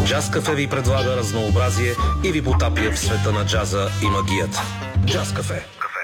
Джаз Кафе ви предлага разнообразие и ви потапя в света на джаза и магията. Джаз Кафе.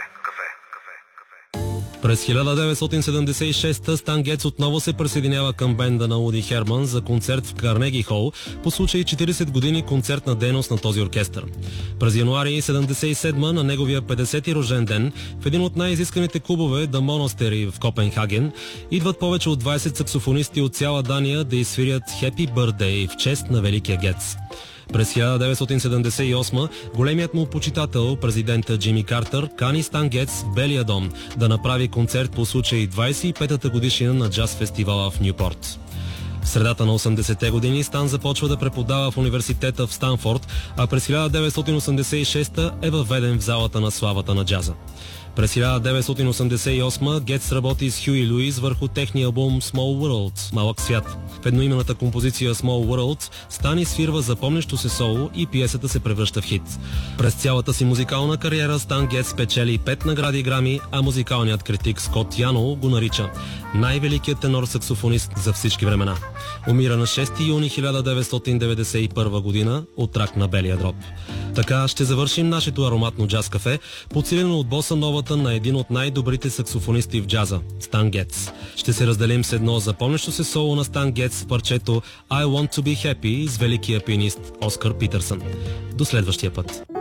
През 1976-та Стан Гетц отново се присъединява към бенда на Уди Херман за концерт в Карнеги Хол по случай 40 години концертна дейност на този оркестър. През януари 1977 на неговия 50-ти рожден ден в един от най-изисканите клубове The Monastery в Копенхаген идват повече от 20 саксофонисти от цяла Дания да изсвирят Happy Birthday в чест на великия Гетц. През 1978 големият му почитател, президента Джимми Картер, кани Стан Гетц в Белия дом да направи концерт по случай 25-та годишнина на джаз фестивала в Нюпорт. В средата на 80-те години Стан започва да преподава в университета в Станфорд, а през 1986 е въведен в залата на славата на джаза. През 1988 Гетц работи с Хюи Луис върху техния албум Small World – Малък свят. В едноимената композиция Small World Стан изсвирва запомнящо се соло и пиесата се превръща в хит. През цялата си музикална кариера Стан Гетц печели 5 награди Грами, а музикалният критик Скот Янол го нарича най-великият тенор-саксофонист за всички времена. Умира на 6 юни 1991 година от рак на белия дроб. Така ще завършим нашето ароматно джаз кафе, подсилено от боса новата на един от най-добрите саксофонисти в джаза – Стан Гетц. Ще се разделим с едно запомнящо се соло на Стан Гетц в парчето I Want to be Happy с великия пианист Оскар Питърсън. До следващия път.